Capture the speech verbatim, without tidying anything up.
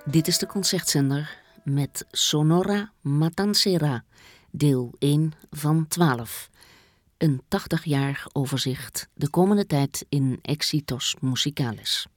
Dit is de Concertzender met Sonora Matancera, deel één van twaalf. Een tachtig jaar overzicht, de komende tijd in Exitos Musicales.